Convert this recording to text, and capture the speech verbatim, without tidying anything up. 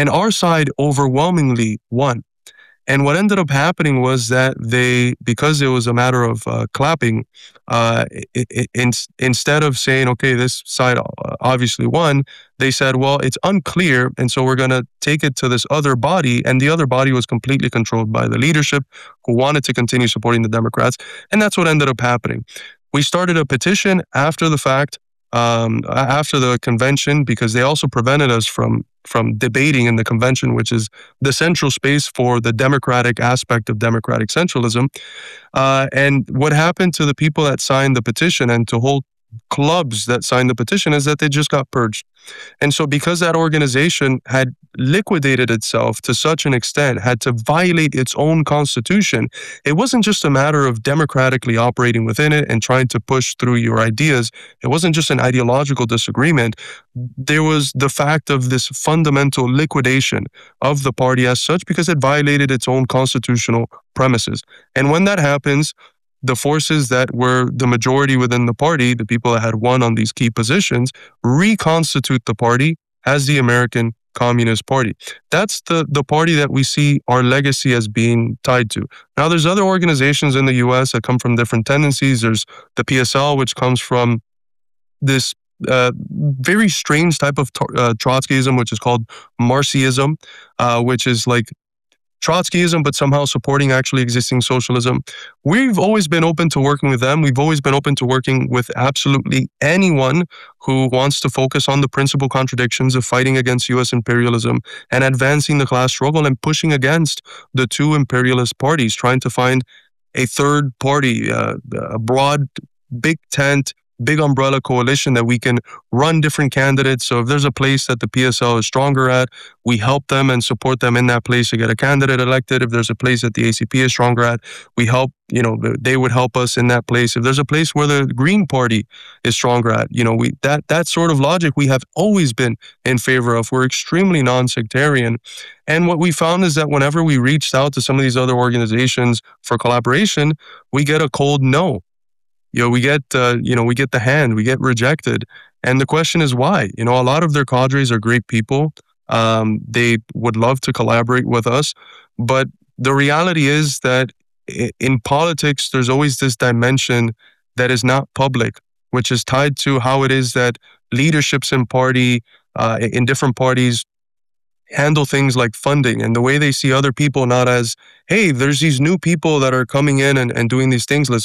and our side overwhelmingly won. And what ended up happening was that they, because it was a matter of uh, clapping, uh, i i in, instead of saying, okay, this side uh, obviously won, they said, well, it's unclear, and so we're going to take it to this other body, and the other body was completely controlled by the leadership who wanted to continue supporting the Democrats, and that's what ended up happening. We started a petition after the fact, um, after the convention, because they also prevented us from from debating in the convention, which is the central space for the democratic aspect of democratic centralism. Uh, and what happened to the people that signed the petition and to whole clubs that signed the petition is that they just got purged. And so because that organization had liquidated itself to such an extent, had to violate its own constitution, it wasn't just a matter of democratically operating within it and trying to push through your ideas. It wasn't just an ideological disagreement. There was the fact of this fundamental liquidation of the party as such because it violated its own constitutional premises. And when that happens, the forces that were the majority within the party, the people that had won on these key positions, reconstitute the party as the American Communist Party. That's the, the party that we see our legacy as being tied to. Now, there's other organizations in the U S that come from different tendencies. There's the P S L, which comes from this uh, very strange type of uh, Trotskyism, which is called Marxism, uh, which is like Trotskyism, but somehow supporting actually existing socialism. We've always been open to working with them. We've always been open to working with absolutely anyone who wants to focus on the principal contradictions of fighting against U S imperialism and advancing the class struggle and pushing against the two imperialist parties, trying to find a third party, uh, a broad, big tent, big umbrella coalition that we can run different candidates. So if there's a place that the P S L is stronger at, we help them and support them in that place to get a candidate elected. If there's a place that the A C P is stronger at, we help, you know, they would help us in that place. If there's a place where the Green Party is stronger at, you know, we that that sort of logic we have always been in favor of. We're extremely non-sectarian. And what we found is that whenever we reached out to some of these other organizations for collaboration, we get a cold no. You know, we get, uh, you know, we get the hand, we get rejected. And the question is why? You know, a lot of their cadres are great people. Um, they would love to collaborate with us. But the reality is that in politics, there's always this dimension that is not public, which is tied to how it is that leaderships in party, uh, in different parties, handle things like funding and the way they see other people not as, hey, there's these new people that are coming in and, and doing these things. Let's